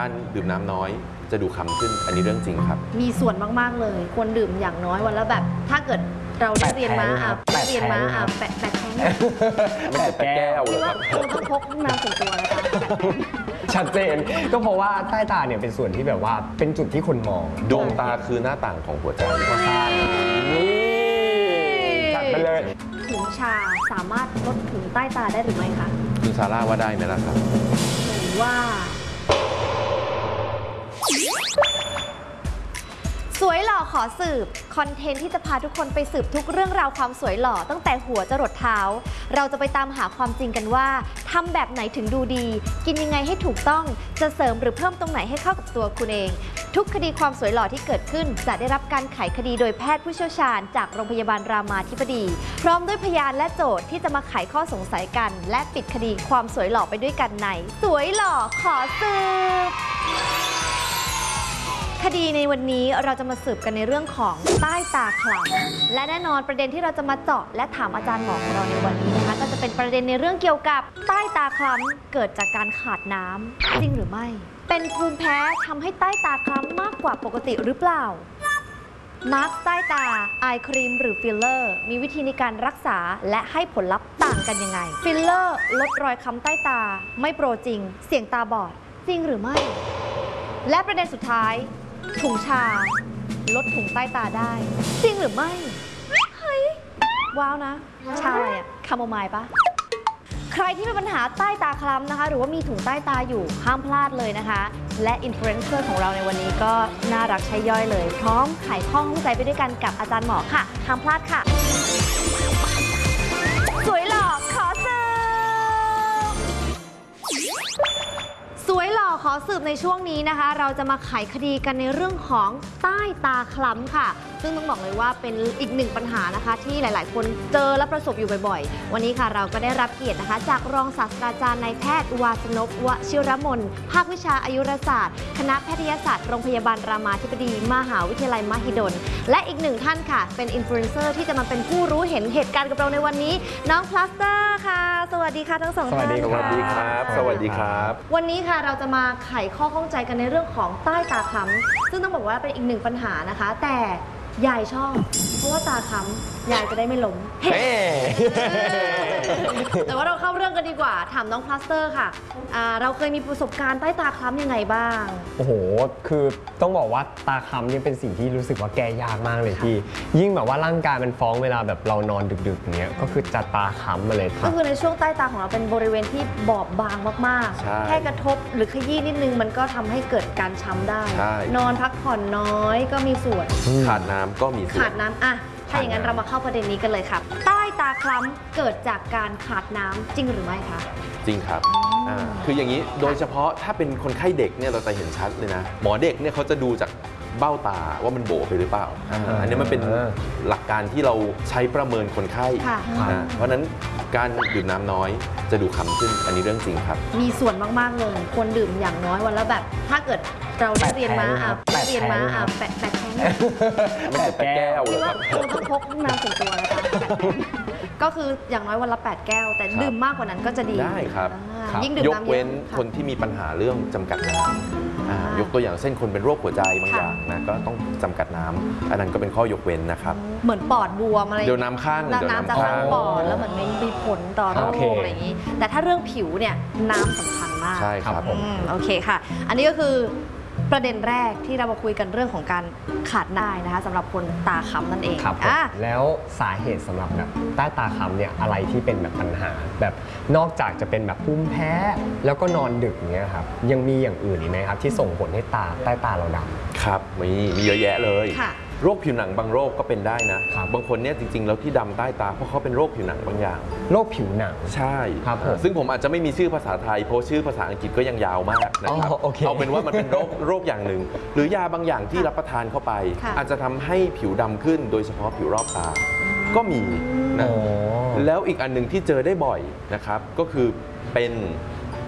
การดื่มน้ำน้อยจะดูคล้ำขึ้นอันนี้เรื่องจริงครับมีส่วนมากๆเลยควรดื่มอย่างน้อยวันละแบบถ้าเกิดเราได้เรียนมา8 แท้งไม่ใช่8 แก้วเลยครับคุณต้องพกน้ำส่วนตัวนะคะชัดเจนก็เพราะว่าใต้ตาเนี่ยเป็นส่วนที่แบบว่าเป็นจุดที่คนมองดวงตาคือหน้าต่างของหัวใจใช่นี่จัดไปเลยถุงชาสามารถลดถุงใต้ตาได้หรือไม่คะคุณซาร่าว่าได้ไหมล่ะครับหรือว่าสวยหล่อขอสืบคอนเทนต์ที่จะพาทุกคนไปสืบทุกเรื่องราวความสวยหล่อตั้งแต่หัวจรดเท้าเราจะไปตามหาความจริงกันว่าทำแบบไหนถึงดูดีกินยังไงให้ถูกต้องจะเสริมหรือเพิ่มตรงไหนให้เข้ากับตัวคุณเองทุกคดีความสวยหล่อที่เกิดขึ้นจะได้รับการไขคดีโดยแพทย์ผู้เชี่ยวชาญจากโรงพยาบาลรามาธิบดีพร้อมด้วยพยานและโจทย์ที่จะมาไขข้อสงสัยกันและปิดคดีความสวยหล่อไปด้วยกันในสวยหล่อขอสืบคดีในวันนี้เราจะมาสืบกันในเรื่องของใต้ตาคล้ำและแน่นอนประเด็นที่เราจะมาเจาะและถามอาจารย์หมอของเราในวันนี้นะคะก็จะเป็นประเด็นในเรื่องเกี่ยวกับใต้ตาคล้ำเกิดจากการขาดน้ำจริงหรือไม่เป็นภูมิแพ้ทำให้ใต้ตาคล้ำมากกว่าปกติหรือเปล่ามาสก์ใต้ตาไอครีมหรือฟิลเลอร์มีวิธีในการรักษาและให้ผลลัพธ์ต่างกันยังไงฟิลเลอร์ลดรอยค้ำใต้ตาไม่โปรจริงเสี่ยงตาบอดจริงหรือไม่และประเด็นสุดท้ายถุงชาลดถุงใต้ตาได้จริงหรือไม่เฮ้ยว้าวนะชาอะไรอะคาโมไมล์ปะใครที่มีปัญหาใต้ตาคล้ำนะคะหรือว่ามีถุงใต้ตาอยู่ห้ามพลาดเลยนะคะและอินฟลูเอนเซอร์ของเราในวันนี้ก็น่ารักใช้ย่อยเลยพร้อมไขข้อข้องใจไปด้วยกันกับอาจารย์หมอค่ะห้ามพลาดค่ะสวยหล่อขอสืบสวยหล่อขอสืบในช่วงนี้นะคะเราจะมาไขคดีกันในเรื่องของใต้ตาคล้ำค่ะซึ่งต้องบอกเลยว่าเป็นอีกหนึ่งปัญหานะคะที่หลายๆคนเจอและประสบอยู่บ่อยๆวันนี้ค่ะเราก็ได้รับเกียรตินะคะจากรองศาสตราจารย์นายแพทย์วาสนก วชิรมนภาควิชาอายุรศาสตร์คณะแพทยศาสตร์โรงพยาบาลรามาธิบดีมหาวิทยาลัยมหิดลและอีกหนึ่งท่านค่ะเป็นอินฟลูเอนเซอร์ที่จะมาเป็นผู้รู้เห็นเหตุการณ์กับเราในวันนี้น้องพลาสเตอร์ค่ะสวัสดีค่ะทั้งสองท่านสวัสดีครับสวัสดีครับวันนี้ค่ะเราจะมาไขข้อข้องใจกันในเรื่องของใต้ตาคล้ำซึ่งต้องบอกว่าเป็นอีกหนึ่งปัญหานะคะแต่ยายชอบเพราะว่าตาคล้ำยายจะได้ไม่ล้มแต่ว่าเราเข้าเรื่องกันดีกว่าถามน้องพลาสเตอร์ค่ะเราเคยมีประสบการณ์ใต้ตาคล้ำยังไงบ้างโอ้โหคือต้องบอกว่าตาคล้ำนี่เป็นสิ่งที่รู้สึกว่าแก้ยากมากเลยพี่ยิ่งแบบว่าร่างกายมันฟ้องเวลาแบบเรานอนดึกๆอย่างเงี้ยก็คือจะตาคล้ำมาเลยก็คือในช่วงใต้ตาของเราเป็นบริเวณที่บอบบางมากๆแค่กระทบหรือขยี้นิดนึงมันก็ทำให้เกิดการช้ำได้นอนพักผ่อนน้อยก็มีส่วนขาดน้ำก็มีส่วนขาดน้ำอ่ะถ้าอย่างนั้นเรามาเข้าประเด็นนี้กันเลยค่ะใต้ตาคล้ำเกิดจากการขาดน้ำจริงหรือไม่คะจริงครับคืออย่างนี้โดยเฉพาะถ้าเป็นคนไข้เด็กเนี่ยเราจะเห็นชัดเลยนะหมอเด็กเนี่ยเขาจะดูจากเบ้าตาว่ามันโบไปหรือเปล่าอันนี้มันเป็นหลักการที่เราใช้ประเมินคนไข้เพราะนั้นการดื่มน้ำน้อยจะดูคล้ำขึ้นอันนี้เรื่องจริงครับมีส่วนมากๆเลยควรดื่มอย่างน้อยวันละแบบถ้าเกิดเราได้เรียนมา8 แท้งไม่ใช่8 แก้วเลยครับคุณต้องพกน้ำส่วนตัวนะคะก็คืออย่างน้อยวันละ8 แก้วแต่ดื่มมากกว่านั้นก็จะดีได้ครับยิ่งดื่มน้ำเยอะยกเว้นคนที่มีปัญหาเรื่องจำกัดน้ำยกตัวอย่างเช่นคนเป็นโรคหัวใจบางอย่างนะก็ต้องจำกัดน้ำอันนั้นก็เป็นข้อยกเว้นนะครับเหมือนปอดบวมอะไรเดี๋ยวน้ำข้างน้ำจะข้างปอดแล้วเหมือนไม่มีผลต่อโรคอะไรอย่างนี้แต่ถ้าเรื่องผิวเนี่ยน้ำสำคัญมากใช่ครับโอเคค่ะอันนี้ก็คือประเด็นแรกที่เรามาคุยกันเรื่องของการขาดได้นะคะสำหรับคนตาคล้ำนั่นเองครับแล้วสาเหตุสำหรับแบบใต้ตาคล้ำเนี่ยอะไรที่เป็นแบบปัญหาแบบนอกจากจะเป็นแบบภูมิแพ้แล้วก็นอนดึกอย่างเงี้ยครับยังมีอย่างอื่นอีกไหมครับที่ส่งผลให้ใต้ตาเราดำครับมีเยอะแยะเลยโรคผิวหนังบางโรคก็เป็นได้นะบางคนเนี่ยจริงๆแล้วที่ดำใต้ตาเพราะเขาเป็นโรคผิวหนังบางอย่างโรคผิวหนังใช่ครับซึ่งผมอาจจะไม่มีชื่อภาษาไทยเพราะชื่อภาษาอังกฤษก็ยังยาวมากนะครับเอาเป็นว่ามันเป็นโรคอย่างหนึ่งหรือยาบางอย่างที่รับประทานเข้าไปอาจจะทำให้ผิวดำขึ้นโดยเฉพาะผิวรอบตาก็มีนะแล้วอีกอันหนึ่งที่เจอได้บ่อยนะครับก็คือเป็น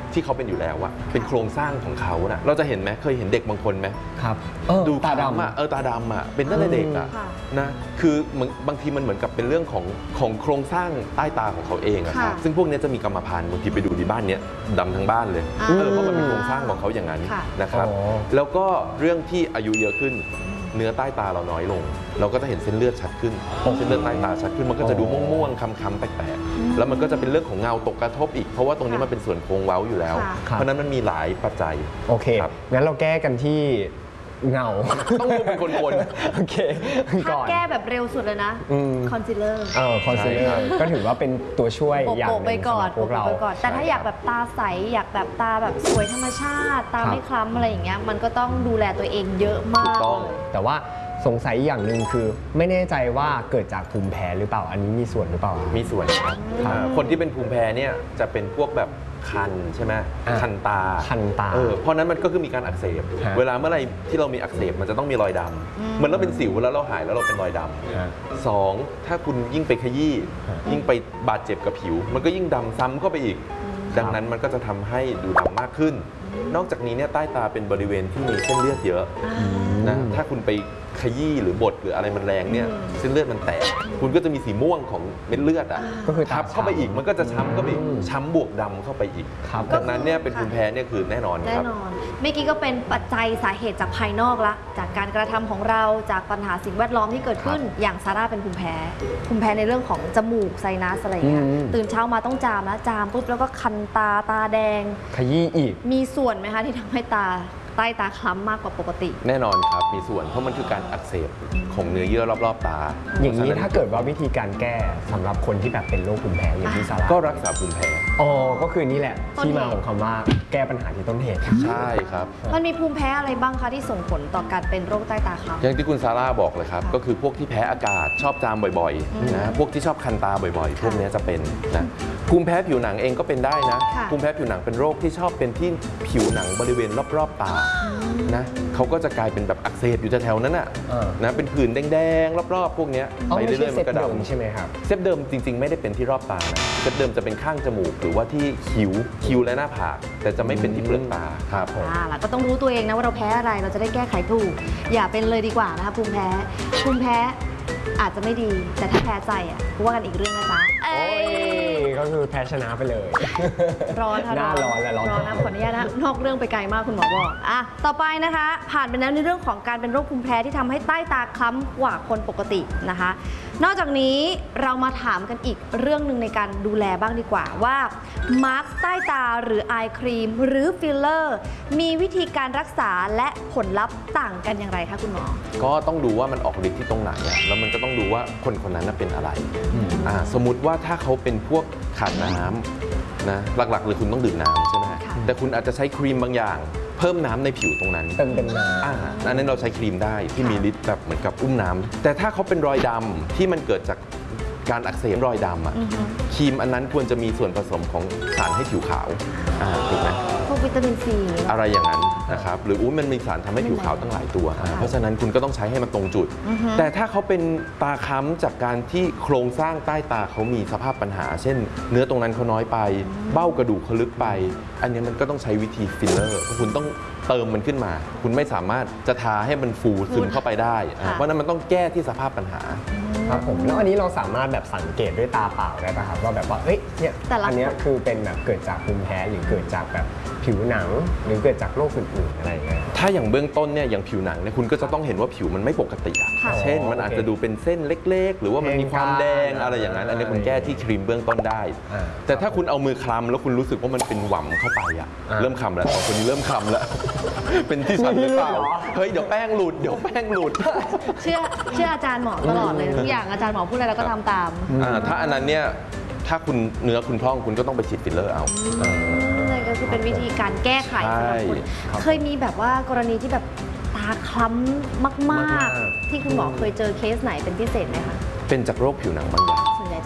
ที่เขาเป็นอยู่แล้วอะเป็นโครงสร้างของเขานะเราจะเห็นไหมเคยเห็นเด็กบางคนไหมครับดูตาคล้ำดำอะตาดำอะเป็นตั้งแต่เด็กอะค่ะนะคือบางทีมันเหมือนกับเป็นเรื่องของโครงสร้างใต้ตาของเขาเองอะครับค่ะซึ่งพวกเนี้ยจะมีกรรมพันธุ์บางทีไปดูที่บ้านเนี้ยดำทั้งบ้านเลย เพราะมันเป็นโครงสร้างของเขาอย่างนั้นค่ะนะครับอ๋อแล้วก็เรื่องที่อายุเยอะขึ้น เนื้อใต้ตาเราน้อยลง เราก็จะเห็นเส้นเลือดชัดขึ้นเส้นเลือดใต้ตาชัดขึ้นมันก็จะดูม่วงๆค้ำๆแปลกๆแล้วมันก็จะเป็นเรื่องของเงาตกกระทบอีกเพราะว่าตรงนี้มันเป็นส่วนโค้งเว้าอยู่แล้วค่ะเพราะฉะนั้นมันมีหลายปัจจัยโอเคครับงั้นเราแก้กันที่เงาต้องดูเป็นคนโอเคถ้าก่อนแก้แบบเร็วสุดเลยนะอืมคอนซีลเลอร์คอนซีลเลอใช่ครัร์บก็ถือว่าเป็นตัวช่วยอย่างหโปะนึ่งไปก่อนสำหรับพวกเราโปะไปก่อน แต่ถ้าอยากแบบตาใสอยากแบบตาแบบสวยธรรมชาติ ตาครับไม่คล้ำอะไรอย่างเงี้ยมันก็ต้องดูแลตัวเองเยอะมากถูกต้องเลยแต่ว่าสงสัยอย่างหนึ่งคือไม่แน่ใจว่าเกิดจากภูมิแพ้หรือเปล่า อันนี้มีส่วนหรือเปล่ามีส่วนครับครับคนที่เป็นภูมิแพ้เนี่ยจะเป็นพวกแบบคันใช่ไหมอ่ะคันตาคันตาเพราะนั้นมันก็คือมีการอักเสบฮะเวลาเมื่อไหรที่เรามีอักเสบมันจะต้องมีรอยดำเหมือนเราเป็นสิวแล้วเราหายแล้วเราเป็นรอยดำฮะสองถ้าคุณยิ่งไปขยี้ฮะยิ่งไปบาดเจ็บกับผิว มันก็ยิ่งดำซ้ำเข้าไปอีก ดังนั้นมันก็จะทำให้ดูดำมากขึ้น นอกจากนี้เนี่ยใต้ตาเป็นบริเวณที่มีเส้นเลือดเยอะนะถ้าคุณไปขยี้หรือบดหรืออะไรมันแรงเนี่ยเส้นเลือดมันแตกคุณก็จะมีสีม่วงของเม็ดเลือดอ่ะก็คือตาทับเข้าไปอีกช้ำมันก็จะช้ำเข้าไปอีกช้ำบวกดำเข้าไปอีกครับดังนั้นเนี่ยเป็นภูมิแพ้เนี่ยคือแน่นอนแน่ครับนอน เมื่อกี้ก็เป็นปัจจัยสาเหตุจากภายนอกละ จากการกระทำของเราจากปัญหาสิ่งแวดล้อมที่เกิดขึ้น อย่างซาร่าเป็นภูมิแพ้ ภูมิแพ้ในเรื่องของจมูกไซนัสอะไรอย่างเงี้ยอืมตื่นเช้ามาต้องจามแล้วจามปุ๊บแล้วก็คันตาตาแดงขยี้อีกมีส่วนไหมคะที่ทำให้ใต้ตาคล้ำมากกว่าปกติแน่นอนครับมีส่วนเพราะมันคือการอักเสบของเนื้อเยื่อรอบๆตาอย่างนี้พระฉะถ้าเกิดว่าวิธีการแก้สำหรับคนที่แบบเป็นโรคภูมิแพ้อย่างที่ซาร่าก็รักษาภูมิแพ้อ๋อก็คือนี่แหละต้นที่เหตุมาของคำว่าแก้ปัญหาที่ต้นเหตุใช่ครับมันมีภูมิแพ้อะไรบ้างคะที่ส่งผลต่อการเป็นโรคใต้ตาคล้ำอย่างที่คุณซาร่าบอกเลยครับ ก็คือพวกที่แพ้อากาศชอบจามบ่อยๆนะพวกที่ชอบคันตาบ่อยๆ พวกเนี้ยจะเป็นนะภูมิแพ้ผิวหนังเองก็เป็นได้นะค่ะภูมิแพ้ผิวหนังเป็นโรคที่ชอบเป็นที่ผิวหนังบริเวณรอบๆตานะเขาก็จะกลายเป็นแบบอักเสบอยู่แถวๆนั้นน่ะอ่านะเป็นผื่นแดงๆรอบๆ พวกเนี้ยเอาไปไม่เรื่ใช่อยๆเซมันก็ตเดิมดำใช่ไหมครับเซตเดิมจริงๆ ไม่ได้เป็นที่รอบตานะเซตเดิมจะเป็นข้างจมูกหรือว่าที่คิ้วและหน้าผากแต่จะไม่เป็นที่เปลือกตาครับผมแล้วก็ต้องรู้ตัวเองนะว่าเราแพ้อะไรเราจะได้แก้ไขถูก อย่าเป็นเลยดีกว่านะคะภูมิแพ้อาจจะไม่ดี แต่ถ้าแพ้ใจอ่ะว่ากันอีกเรื่องนะจ๊ะเอ้โอ้ยยก็คือแพ้ชนะไปเลยร้อนค่ะหน้าร้อนและร้อนนะขออนุญาตนะนอกเรื่องไปไกลมากคุณหมอบอกต่อไปนะคะ ผ่านไปแล้วในเรื่องของการเป็นโรคภูมิแพ้ที่ทำให้ใต้ตาคล้ำกว่าคนปกตินะคะ นอกจากนี้เรามาถามกันอีกเรื่องหนึ่งในการดูแลบ้างดีกว่าว่ามาร์คใต้ตาหรือไอครีมหรือฟิลเลอร์มีวิธีการรักษาและผลลัพธ์ต่างกันอย่างไรคะคุณหมอก็ต้องดูว่ามันออกฤทธิ์ที่ตรงไหนอะแล้วมันก็ต้องดูว่าคนคนนั้นน่ะเป็นอะไรสมมุติว่าถ้าเขาเป็นพวกขาดน้ำนะหลักๆเลยคุณต้องดื่มน้ำใช่ไหมค่ะแต่คุณอาจจะใช้ครีมบางอย่าง เพิ่มน้ำในผิวตรงนั้นเติมเป็นน้ำอันนั้นเราใช้ครีมได้ที่มีฤทธิ์แบบเหมือนกับอุ้มน้ำแต่ถ้าเขาเป็นรอยดำที่มันเกิดจากการอักเสบรอยดำอะครีมอันนั้นควรจะมีส่วนผสมของสารให้ผิวขาวถูกไหมพวกวิตามินซีอะไรอย่างนั้นนะครับหรือมันมีสารทำให้ผิวขาวตั้งหลายตัวเพราะฉะนั้นคุณก็ต้องใช้ให้มันตรงจุด แต่ถ้าเขาเป็นตาค้ำจากการที่โครงสร้างใต้ตาเขามีสภาพปัญหา เช่น เนื้อตรงนั้นเขาน้อยไปเบ้ากระดูกเขาลึกไป อันนี้มันก็ต้องใช้วิธีฟิลเลอร์คุณต้องเติมมันขึ้นมา คุณไม่สามารถจะทาให้มันฟูซึมเข้าไปได้เพราะนั้นมันต้องแก้ที่สภาพปัญหาครับผมแล้วอันนี้เราสามารถแบบสังเกตด้วยตาเปล่าได้ป่ะครับว่าแบบว่าเอ้ยเนี่ยแต่ละอันเนี้ยคือเป็นแบบเกิดจากภูมิแพ้หรือเกิดจากแบบผิวหนัง หรือเกิดจากโรคอื่นๆอะไรอย่างเงี้ยถ้าอย่างเบื้องต้นเนี่ยอย่างผิวหนังเนี่ยคุณก็จะต้องเห็นว่าผิวมันไม่ปกติอะค่ะเช่น มันอาจจะดูเป็นเส้นเล็ก ๆ หรือว่ามันมีความแดงอะไรอย่างนั้น อันนี้คุณแก้ที่ครีมเบื้องต้นได้อ่าแต่ถ้าคุณเอามือคลำแล้วคุณรู้สึกว่ามันเป็นหว่ำเข้าไปอะอ่าเริ่มคลำแล้วสองคนนี้เริ่มคลำแล้ว เป็นที่ฉันหรือเปล่าไม่รู้เหรอเฮ้ยเดี๋ยวแป้งหลุดเดี๋ยวแป้งหลุดเชื่ออาจารย์หมอตลอดเลยทุกอย่างอาจารย์หมอพูดอะไรเราก็ทำตามถ้าอันนั้นเนี่ยถ้าคุณเนื้อคุณพร่องคุณก็ต้องไปฉีดฟิลเลอร์เอานั่นก็คือเป็นวิธีการแก้ไขสำหรับคนครับเคยมีแบบว่ากรณีที่แบบตาคล้ำมาก ๆ ที่คุณหมอเคยเจอเคสไหนเป็นพิเศษไหมคะเป็นจากโรคผิวหนังบางอย่างส่วนใหญ่จะ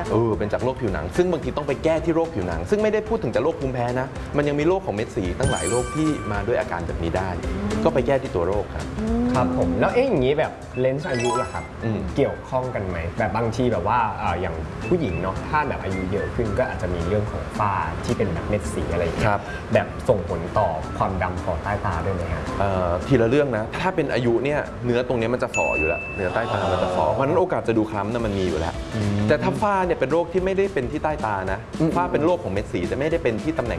จากเป็นจากโรคผิวหนังซึ่งบางทีต้องไปแก้ที่โรคผิวหนังซึ่งไม่ได้พูดถึงแต่โรคภูมิแพ้นะมันยังมีโรคของเม็ดสีตั้งหลายโรคที่มาด้วยอาการแบบนี้ได้ก็ไปแก้ที่ตัวโรคครับครับผมแล้วอย่างนี้แบบเลนส์อายุล่ะครับอืมเกี่ยวข้องกันไหมแบบบางทีแบบว่าอย่างผู้หญิงเนาะถ้าแบบอายุเยอะขึ้นก็อาจจะมีเรื่องของฝ้าที่เป็นแบบเม็ดสีอะไรอย่างเงี้ยแบบส่งผลต่อความดำของใต้ตาด้วยไหมครับทีละเรื่องนะถ้าเป็นอายุเนี่ยเนื้อตรงนี้มันจะฝ่ออยู่แล้วเนื้อใต้ตามันจะฝ่อเพราะฉะนั้นโอกาสจะดูคล้ำน่ะมันมีอยู่แล้วแต่ถ้าฝ้าเนี่ยเป็นโรคที่ไม่ได้เป็นที่ใต้ตานะฝ้าเป็นโรคของเม็ดสีแต่ไม่ได้เป็นที่ตำแหน่ง